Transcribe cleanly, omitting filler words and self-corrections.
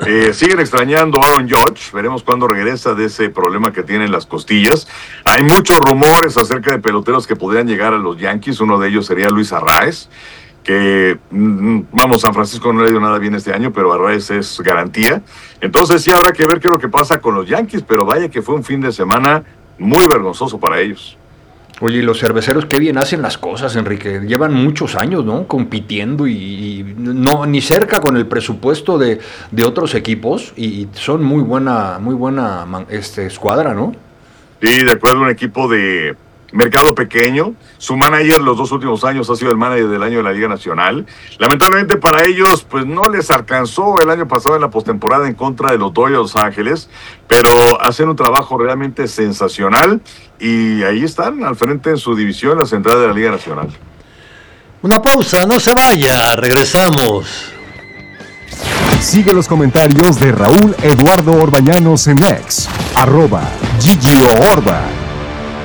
Siguen extrañando a Aaron Judge. Veremos cuándo regresa de ese problema que tiene en las costillas. Hay muchos rumores acerca de peloteros que podrían llegar a los Yankees. Uno de ellos sería Luis Arraez, que, San Francisco no le dio nada bien este año, pero Arraez es garantía. Entonces sí habrá que ver qué es lo que pasa con los Yankees, pero vaya que fue un fin de semana muy vergonzoso para ellos. Oye, y los cerveceros qué bien hacen las cosas, Enrique. Llevan muchos años, ¿no? Compitiendo y no ni cerca con el presupuesto de otros equipos y son muy buena escuadra, ¿no? Sí, de acuerdo, un equipo de mercado pequeño. Su manager los 2 últimos años ha sido el manager del año de la Liga Nacional. Lamentablemente para ellos, pues no les alcanzó el año pasado en la postemporada en contra de los Dodgers de Los Ángeles, pero hacen un trabajo realmente sensacional y ahí están al frente en su división, la central de la Liga Nacional. Una pausa, no se vaya, regresamos. Sigue los comentarios de Raúl Eduardo Orbañanos en X, @GigioOrba.